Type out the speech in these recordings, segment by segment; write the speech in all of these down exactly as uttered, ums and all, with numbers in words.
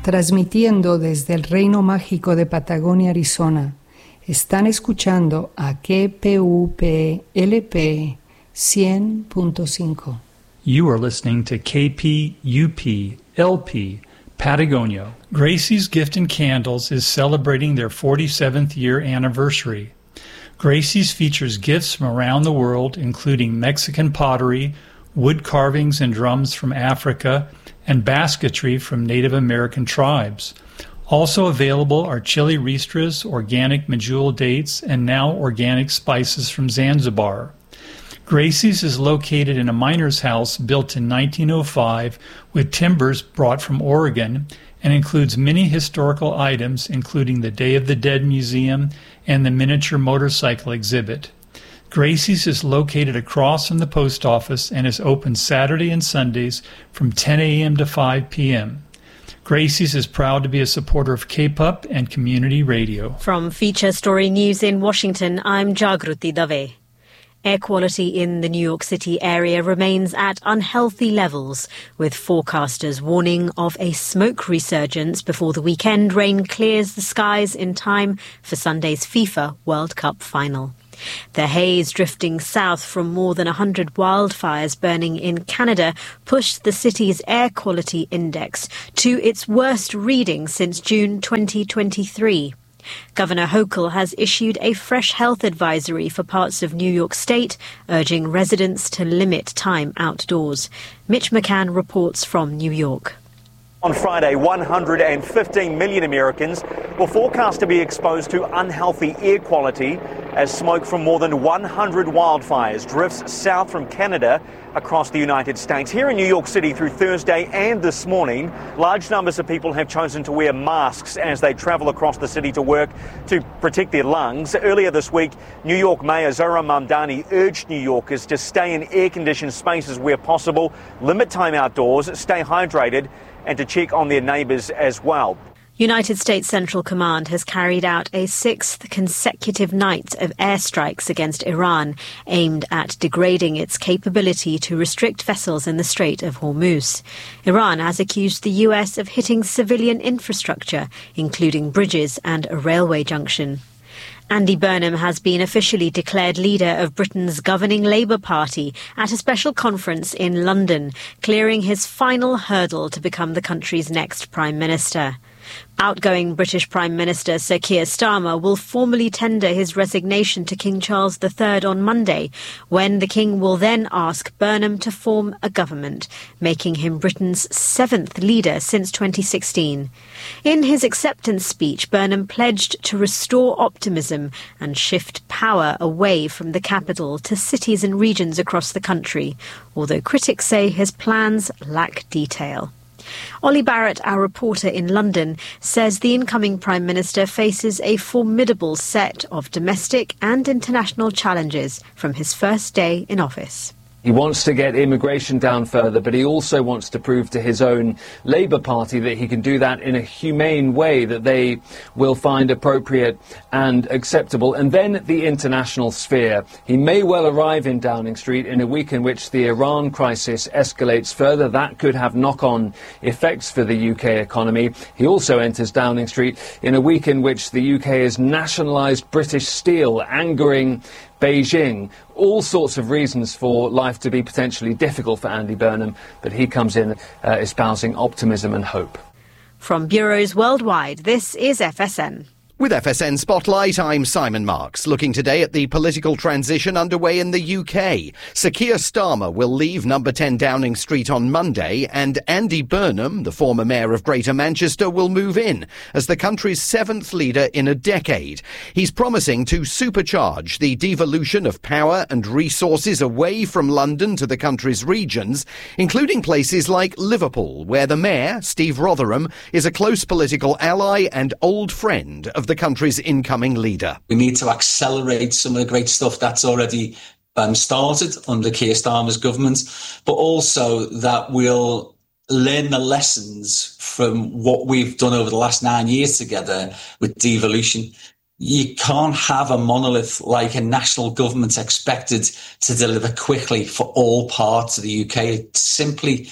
Transmitiendo desde el Reino Mágico de Patagonia, Arizona, están escuchando a K P U P L P cien punto cinco. You are listening to K P U P L P Patagonia. Gracie's Gift and Candles is celebrating their forty-seventh year anniversary. Gracie's features gifts from around the world, including Mexican pottery, wood carvings and drums from Africa, and basketry from Native American tribes. Also available are chili ristras, organic medjool dates, and now organic spices from Zanzibar. Gracie's is located in a miner's house built in nineteen oh five with timbers brought from Oregon and includes many historical items, including the Day of the Dead Museum and the miniature motorcycle exhibit. Gracie's is located across from the post office and is open Saturday and Sundays from ten a.m. to five p.m. Gracie's is proud to be a supporter of K P U P and community radio. From Feature Story News in Washington, I'm Jagruti Dave. Air quality in the New York City area remains at unhealthy levels, with forecasters warning of a smoke resurgence before the weekend rain clears the skies in time for Sunday's FIFA World Cup final. The haze drifting south from more than one hundred wildfires burning in Canada pushed the city's air quality index to its worst reading since June twenty twenty-three. Governor Hochul has issued a fresh health advisory for parts of New York State, urging residents to limit time outdoors. Mitch McCann reports from New York. On Friday, one hundred fifteen million Americans were forecast to be exposed to unhealthy air quality as smoke from more than one hundred wildfires drifts south from Canada across the United States. Here in New York City through Thursday and this morning, large numbers of people have chosen to wear masks as they travel across the city to work to protect their lungs. Earlier this week, New York Mayor Zohran Mamdani urged New Yorkers to stay in air-conditioned spaces where possible, limit time outdoors, stay hydrated, and to check on their neighbours as well. United States Central Command has carried out a sixth consecutive night of airstrikes against Iran, aimed at degrading its capability to restrict vessels in the Strait of Hormuz. Iran has accused the U S of hitting civilian infrastructure, including bridges and a railway junction. Andy Burnham has been officially declared leader of Britain's governing Labour Party at a special conference in London, clearing his final hurdle to become the country's next Prime Minister. Outgoing British Prime Minister Sir Keir Starmer will formally tender his resignation to King Charles the Third on Monday, when the King will then ask Burnham to form a government, making him Britain's seventh leader since twenty sixteen. In his acceptance speech, Burnham pledged to restore optimism and shift power away from the capital to cities and regions across the country, although critics say his plans lack detail. Ollie Barrett, our reporter in London, says the incoming Prime Minister faces a formidable set of domestic and international challenges from his first day in office. He wants to get immigration down further, but he also wants to prove to his own Labour Party that he can do that in a humane way that they will find appropriate and acceptable. And then the international sphere. He may well arrive in Downing Street in a week in which the Iran crisis escalates further. That could have knock-on effects for the U K economy. He also enters Downing Street in a week in which the U K has nationalised British steel, angering Beijing. All sorts of reasons for life to be potentially difficult for Andy Burnham, but he comes in uh, espousing optimism and hope. From bureaus worldwide, this is F S N. With F S N Spotlight, I'm Simon Marks, looking today at the political transition underway in the U K. Sir Keir Starmer will leave number ten Downing Street on Monday, and Andy Burnham, the former mayor of Greater Manchester, will move in as the country's seventh leader in a decade. He's promising to supercharge the devolution of power and resources away from London to the country's regions, including places like Liverpool, where the mayor, Steve Rotherham, is a close political ally and old friend of the country's incoming leader. We need to accelerate some of the great stuff that's already um, started under Keir Starmer's government, but also that we'll learn the lessons from what we've done over the last nine years together with devolution. You can't have a monolith like a national government expected to deliver quickly for all parts of the U K. It simply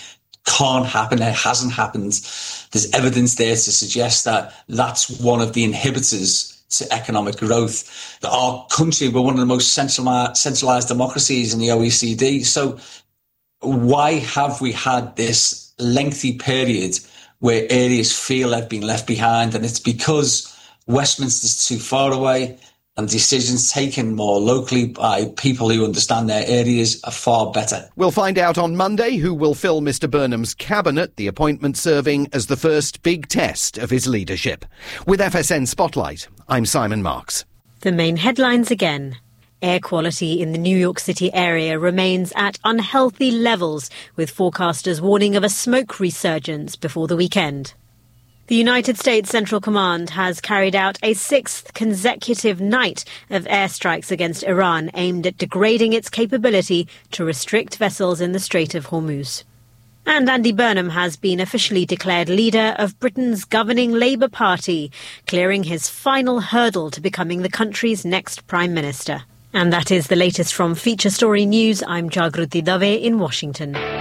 can't happen. It hasn't happened. There's evidence there to suggest that that's one of the inhibitors to economic growth. Our country, we're one of the most centralized democracies in the O E C D. So why have we had this lengthy period where areas feel they've been left behind? And it's because Westminster's too far away, and decisions taken more locally by people who understand their areas are far better. We'll find out on Monday who will fill Mister Burnham's cabinet, the appointment serving as the first big test of his leadership. With F S N Spotlight, I'm Simon Marks. The main headlines again. Air quality in the New York City area remains at unhealthy levels, with forecasters warning of a smoke resurgence before the weekend. The United States Central Command has carried out a sixth consecutive night of airstrikes against Iran aimed at degrading its capability to restrict vessels in the Strait of Hormuz. And Andy Burnham has been officially declared leader of Britain's governing Labour Party, clearing his final hurdle to becoming the country's next Prime Minister. And that is the latest from Feature Story News. I'm Jagruti Dave in Washington.